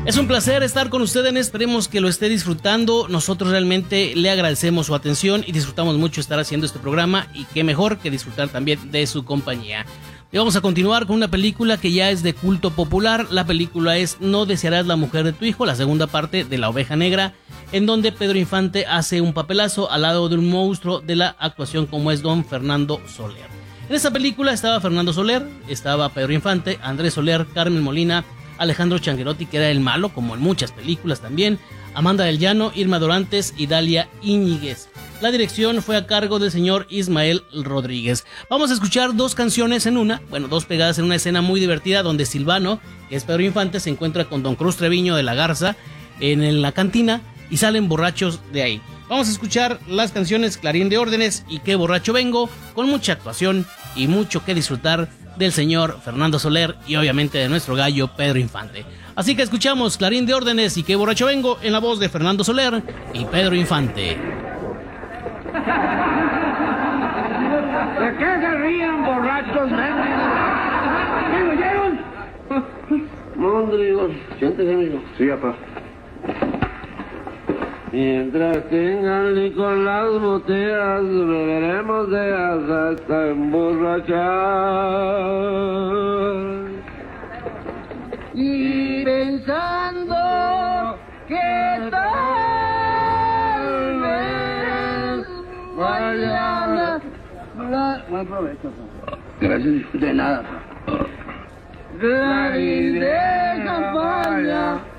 Es un placer estar con ustedes, esperemos que lo esté disfrutando. Nosotros realmente le agradecemos su atención y disfrutamos mucho estar haciendo este programa, y qué mejor que disfrutar también de su compañía. Y vamos a continuar con una película que ya es de culto popular. La película es No desearás la mujer de tu hijo, la segunda parte de La Oveja Negra, en donde Pedro Infante hace un papelazo al lado de un monstruo de la actuación como es don Fernando Soler. En esta película estaba Fernando Soler, estaba Pedro Infante, Andrés Soler, Carmen Molina, Alejandro Changuerotti, que era el malo, como en muchas películas también, Amanda del Llano, Irma Dorantes y Dalia Íñiguez. La dirección fue a cargo del señor Ismael Rodríguez. Vamos a escuchar dos canciones en una, dos pegadas en una escena muy divertida, donde Silvano, que es Pedro Infante, se encuentra con don Cruz Treviño de la Garza en la cantina y salen borrachos de ahí. Vamos a escuchar las canciones Clarín de Órdenes y Qué borracho vengo, con mucha actuación y mucho que disfrutar del señor Fernando Soler y obviamente de nuestro gallo Pedro Infante. Así que escuchamos Clarín de Órdenes y Qué borracho vengo en la voz de Fernando Soler y Pedro Infante. ¿De qué se ríen, borrachos? ¿Qué lo oyeron? Mondrigo, siéntese, amigo. Sí, papá. Mientras tengan licor las botellas, beberemos de ellas hasta emborrachar. Y pensando que tal vez mañana... Buen provecho, papá. Gracias, de nada. La idea campaña